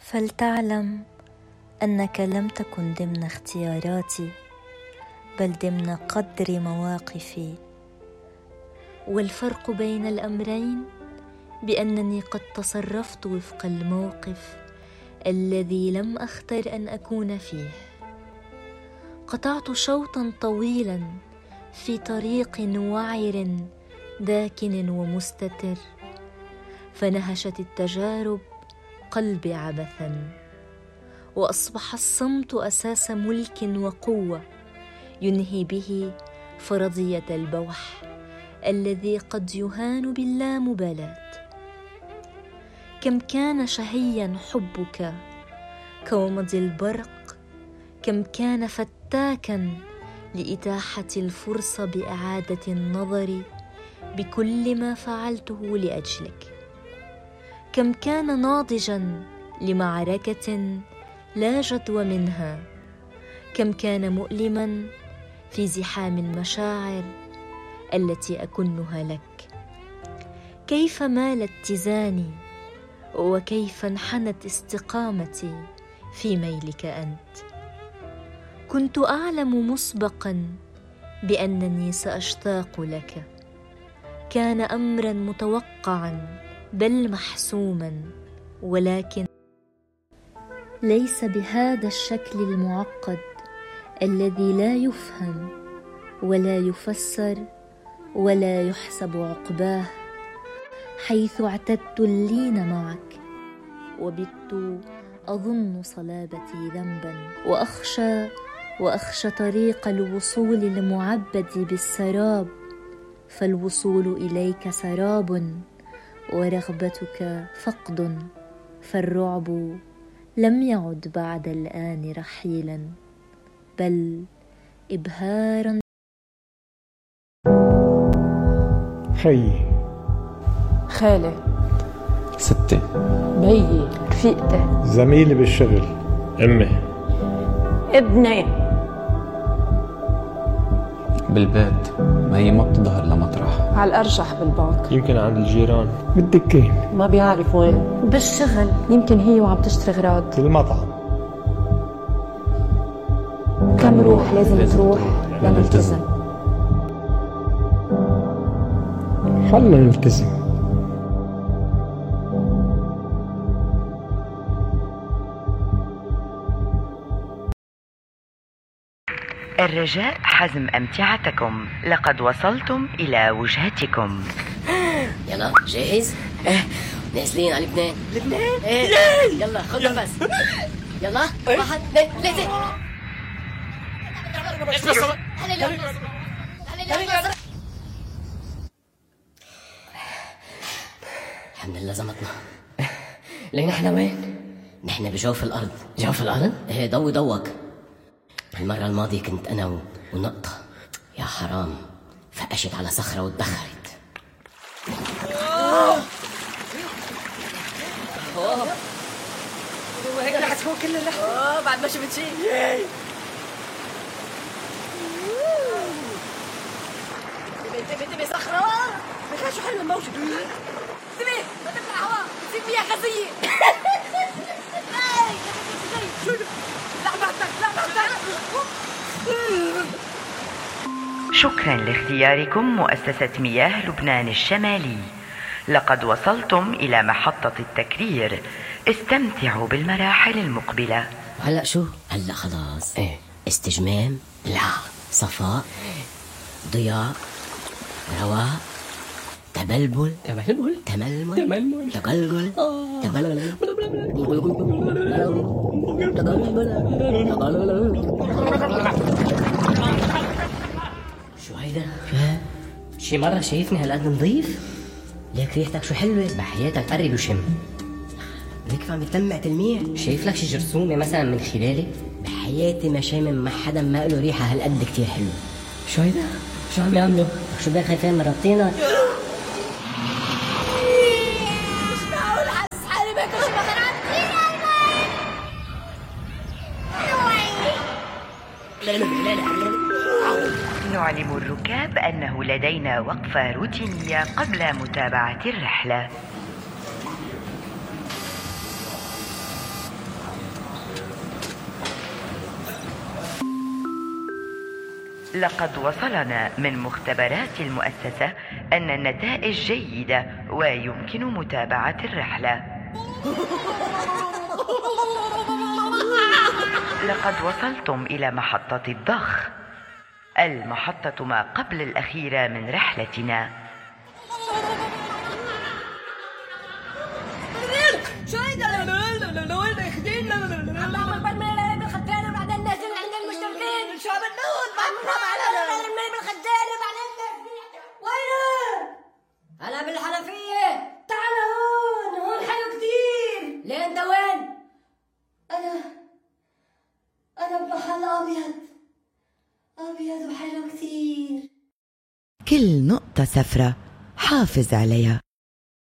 فلتعلم أنك لم تكن ضمن اختياراتي، بل ضمن قدر مواقفي. والفرق بين الأمرين بأنني قد تصرفت وفق الموقف الذي لم أختر أن أكون فيه. قطعت شوطا طويلا في طريق وعر داكن ومستتر، فنهشت التجارب قلبي عبثا، وأصبح الصمت أساس ملك وقوة ينهي به فرضية البوح الذي قد يهان باللامبالاة. كم كان شهيا حبك كومض البرق، كم كان فتاكا لإتاحة الفرصة بإعادة النظر بكل ما فعلته لأجلك. كم كان ناضجا لمعركة لا جدوى منها، كم كان مؤلما في زحام المشاعر التي أكنها لك. كيف مال اتزاني وكيف انحنت استقامتي في ميلك أنت. كنت أعلم مسبقا بأنني سأشتاق لك، كان أمرا متوقعا بل محسوما، ولكن ليس بهذا الشكل المعقد الذي لا يفهم ولا يفسر ولا يحسب عقباه، حيث اعتدت اللين معك وبت أظن صلابتي ذنبا، وأخشى طريق الوصول المعبد بالسراب، فالوصول إليك سراب ورغبتك فقد، فالرعب لم يعد بعد الآن رحيلا بل إبهارا. خيي، خالي، ستي، بيي، رفيقتي، زميلي بالشغل، أمي، ابني بالبيت. ما هي ما بتظهر لمطرح، على الأرجح بالبنك، يمكن عند الجيران، بالدكين، ما بيعرف وين، بالشغل، يمكن هي وعم تشتري غراض، بالمطعم. كم روح لازم تروح لنلتزم. خلنا نلتزم. الرجاء حزم أمتعتكم، لقد وصلتم إلى وجهتكم. يلا جاهز؟ نازلين على لبنان. لبنان؟ يلا خذ نفس. يلا 1 2 3. الحمد لله زمتنا. لين احنا وين؟ نحن بجوف الأرض. جوف الأرض؟ ايه ضوي ضوك. المرة الماضية كنت أنا ونقطة، يا حرام فقشت على صخرة واتبخرت. وهيك رح تكون كل اللحظة. بعد ما شفت شيء. انتبه صخرة. بخاف شو حلو الموجة. انتبه ما تبلع هواء، تصير مياه غازية. شكرا لاختياركم مؤسسة مياه لبنان الشمالي. لقد وصلتم إلى محطة التكرير، استمتعوا بالمراحل المقبلة. هلأ شو؟ هلأ خلاص. ايه؟ استجمام؟ لا. صفاء؟ ضياء؟ رواء؟ تبلبل؟ تململ؟ تململ؟ تقلقل؟ تقلقل؟ شو هيدا؟ شي مرة شايفني هالقد نظيف؟ ليك ريحتك شو حلوة. بحياتك قرب وشم. ليك عم يتلمع تلميع. شايف لك شي جرثومة مثلا من خلالي؟ بحياتي ما شامم مع حدا ما له ريحة هالقد كتير حلوة. شو هيدا؟ شو عم يعملوا؟ شو بدك خايفين من ربطينا؟ نعلم الركاب أنه لدينا وقفة روتينية قبل متابعة الرحلة. لقد وصلنا من مختبرات المؤسسة أن النتائج جيدة ويمكن متابعة الرحلة. لقد وصلتم إلى محطة الضخ، المحطة ما قبل الأخيرة من رحلتنا. شو هيدا؟ وين رايحين؟ بعمل برميل بالخدامة بعدين نازل عند المشتركين. شو عم بنقول؟ برميل بالخدامة بعدين وينه؟ أنا بالحنفية. تعال هون حلو كتير. ليه أنت وين؟ أنا بمحل أبيض وحلو كتير. كل نقطة سفرة حافظ عليها.